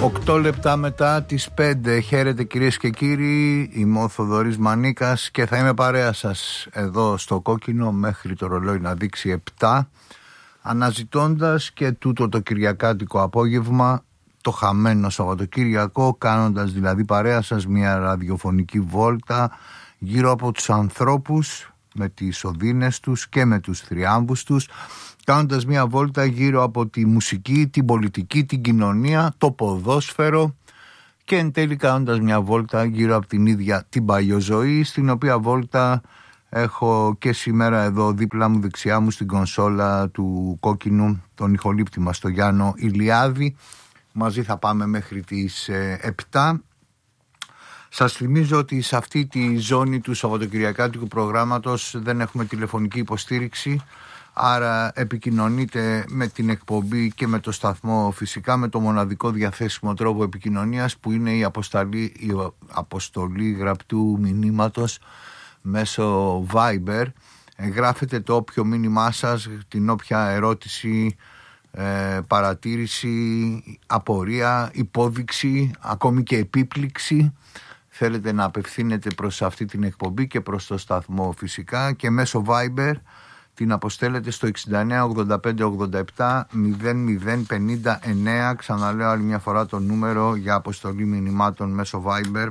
8 λεπτά μετά τις 5. Χαίρετε κυρίες και κύριοι, είμαι ο Θοδωρής Μανίκας και θα είμαι παρέα σας εδώ στο Κόκκινο μέχρι το ρολόι να δείξει 7, αναζητώντας και τούτο το κυριακάτικο απόγευμα, το χαμένο Σαββατοκύριακο, κάνοντας δηλαδή παρέα σας μια ραδιοφωνική βόλτα γύρω από τους ανθρώπους με τις οδύνες τους και με τους θριάμβους τους, κάνοντας μια βόλτα γύρω από τη μουσική, την πολιτική, την κοινωνία, το ποδόσφαιρο και εν τέλει κάνοντας μια βόλτα γύρω από την ίδια την παλιοζωή, στην οποία βόλτα έχω και σήμερα εδώ δίπλα μου, δεξιά μου στην κονσόλα του Κόκκινου, τον ηχολήπτη μας, τον Γιάννο Ηλιάδη. Μαζί θα πάμε μέχρι τις 7. Σας θυμίζω ότι σε αυτή τη ζώνη του Σαββατοκυριακάτικου προγράμματος δεν έχουμε τηλεφωνική υποστήριξη, άρα επικοινωνείτε με την εκπομπή και με το σταθμό φυσικά με το μοναδικό διαθέσιμο τρόπο επικοινωνίας, που είναι η αποστολή γραπτού μηνύματος μέσω Viber. Γράφετε το όποιο μήνυμά σας, την όποια ερώτηση, παρατήρηση, απορία, υπόδειξη, ακόμη και επίπληξη θέλετε να απευθύνετε προς αυτή την εκπομπή και προς το σταθμό φυσικά, και μέσω Viber την αποστέλλετε στο 69 85 87 0059. Ξαναλέω άλλη μια φορά το νούμερο για αποστολή μηνυμάτων μέσω Viber,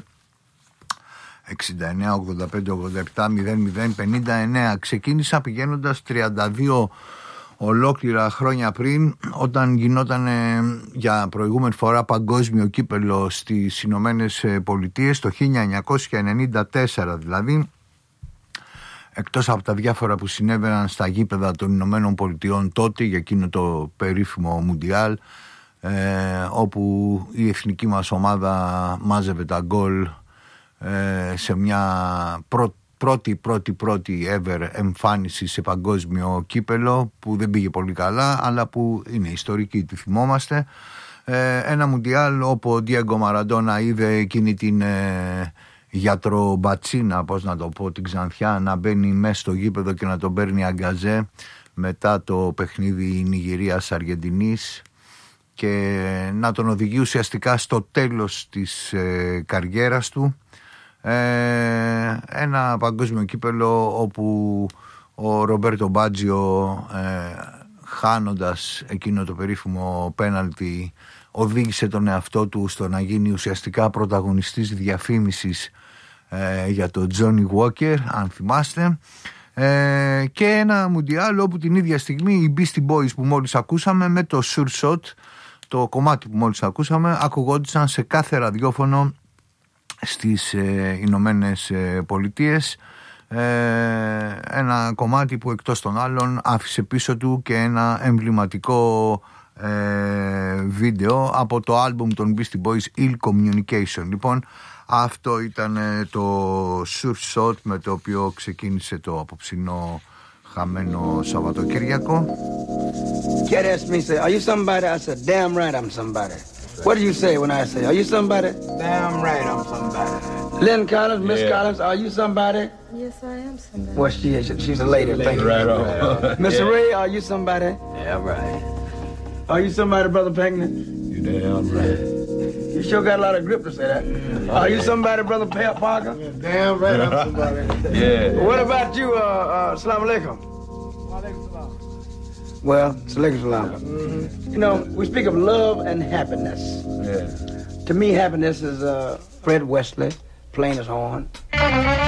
69 85 87 0059. Ξεκίνησα πηγαίνοντας 32 ολόκληρα χρόνια πριν, όταν γινόταν για προηγούμενη φορά παγκόσμιο κύπελο στις Ηνωμένες Πολιτείες, το 1994 δηλαδή. Εκτός από τα διάφορα που συνέβαιναν στα γήπεδα των Ηνωμένων Πολιτειών τότε για εκείνο το περίφημο Μουντιάλ, όπου η εθνική μας ομάδα μάζευε τα γκολ σε μια πρώτη ever εμφάνιση σε παγκόσμιο κύπελο, που δεν πήγε πολύ καλά αλλά που είναι ιστορική, τη θυμόμαστε. Ένα Μουντιάλ όπου ο Ντιέγκο Μαραντόνα είδε εκείνη την γιατρομπατσίνα, πώς να το πω, την ξανθιά να μπαίνει μέσα στο γήπεδο και να τον παίρνει αγκαζέ μετά το παιχνίδι Νιγηρίας-Αργεντινής και να τον οδηγεί ουσιαστικά στο τέλος της καριέρας του. Ένα παγκόσμιο κύπελο όπου ο Ρομπέρτο Μπάτζιο, χάνοντας εκείνο το περίφημο πέναλτι, οδήγησε τον εαυτό του στο να γίνει ουσιαστικά πρωταγωνιστής διαφήμισης για τον Τζόνι Walker, αν θυμάστε. Και ένα Μουντιάλ όπου την ίδια στιγμή οι Beastie Boys που μόλις ακούσαμε, με το Sure Shot, το κομμάτι που μόλις ακούσαμε, ακουγόντουσαν σε κάθε ραδιόφωνο στις Ηνωμένες Πολιτείες. Ένα κομμάτι που εκτός των άλλων άφησε πίσω του και ένα εμβληματικό βίντεο από το άλμπουμ των Beastie Boys, Ill Communication. Λοιπόν, αυτό ήταν το Sure Shot με το οποίο ξεκίνησε το απόψινό χαμένο Σαββατοκύριακο. Cat asked me, say, are you somebody? I said, damn right I'm somebody. What do you say when I say, are you somebody? Damn right I'm somebody. Lynn Collins, Miss Collins, are you somebody? Yes, I am somebody. Well, she's a lady. Thank you. Right on. Mr. Ray, are you somebody? Yeah, right. Are you somebody, Brother Pankman? You damn right. You sure got a lot of grip to say that. Are you somebody, Brother Parker? Damn right I'm somebody. Yeah. What about you, Assalamu alaikum? Well, alaikum salam. You know, we speak of love and happiness. Yeah. To me, happiness is Fred Wesley, plain as horn.